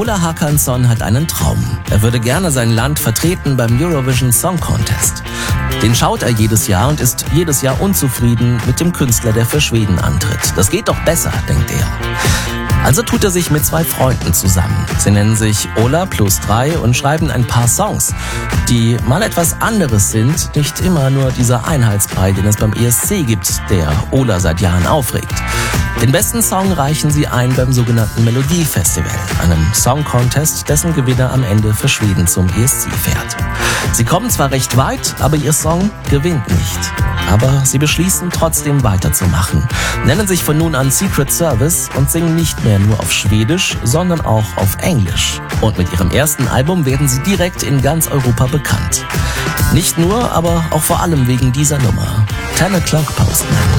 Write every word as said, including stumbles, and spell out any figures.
Ola Håkansson hat einen Traum. Er würde gerne sein Land vertreten beim Eurovision Song Contest. Den schaut er jedes Jahr und ist jedes Jahr unzufrieden mit dem Künstler, der für Schweden antritt. Das geht doch besser, denkt er. Also tut er sich mit zwei Freunden zusammen. Sie nennen sich Ola plus drei und schreiben ein paar Songs, die mal etwas anderes sind, nicht immer nur dieser Einheitsbrei, den es beim E S C gibt, der Ola seit Jahren aufregt. Den besten Song reichen sie ein beim sogenannten Melodiefestival, einem Song-Contest, dessen Gewinner am Ende für Schweden zum E S C fährt. Sie kommen zwar recht weit, aber ihr Song gewinnt nicht. Aber sie beschließen trotzdem weiterzumachen, nennen sich von nun an Secret Service und singen nicht mehr nur auf Schwedisch, sondern auch auf Englisch. Und mit ihrem ersten Album werden sie direkt in ganz Europa bekannt. Nicht nur, aber auch vor allem wegen dieser Nummer. Ten O'Clock Postman.